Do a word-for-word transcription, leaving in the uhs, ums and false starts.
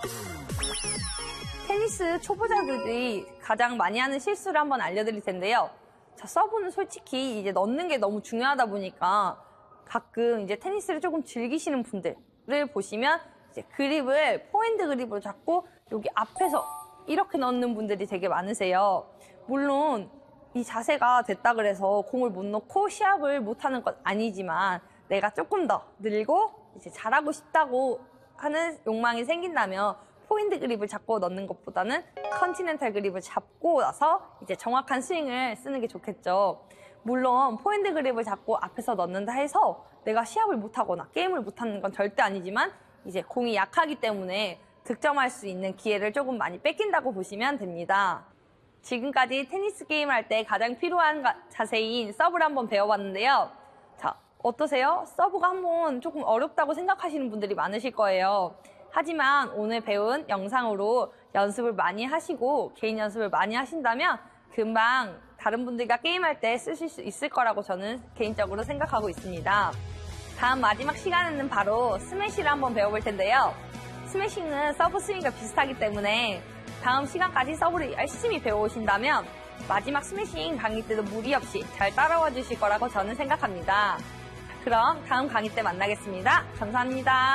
테니스 초보자들이 가장 많이 하는 실수를 한번 알려드릴 텐데요. 자, 서브는 솔직히 이제 넣는 게 너무 중요하다 보니까 가끔 이제 테니스를 조금 즐기시는 분들을 보시면 이제 그립을 포핸드 그립으로 잡고 여기 앞에서 이렇게 넣는 분들이 되게 많으세요. 물론 이 자세가 됐다 그래서 공을 못 넣고 시합을 못하는 건 아니지만 내가 조금 더 늘고 이제 잘하고 싶다고 하는 욕망이 생긴다면 포핸드 그립을 잡고 넣는 것보다는 컨티넨탈 그립을 잡고 나서 이제 정확한 스윙을 쓰는 게 좋겠죠. 물론 포핸드 그립을 잡고 앞에서 넣는다 해서 내가 시합을 못하거나 게임을 못하는 건 절대 아니지만 이제 공이 약하기 때문에 득점할 수 있는 기회를 조금 많이 뺏긴다고 보시면 됩니다. 지금까지 테니스 게임을 할 때 가장 필요한 자세인 서브를 한번 배워봤는데요. 자, 어떠세요? 서브가 한번 조금 어렵다고 생각하시는 분들이 많으실 거예요. 하지만 오늘 배운 영상으로 연습을 많이 하시고 개인 연습을 많이 하신다면 금방 다른 분들과 게임할 때 쓰실 수 있을 거라고 저는 개인적으로 생각하고 있습니다. 다음 마지막 시간에는 바로 스매시를 한번 배워볼 텐데요. 스매싱은 서브 스윙과 비슷하기 때문에 다음 시간까지 서브를 열심히 배워오신다면 마지막 스매싱 강의 때도 무리 없이 잘 따라와 주실 거라고 저는 생각합니다. 그럼 다음 강의 때 만나겠습니다. 감사합니다.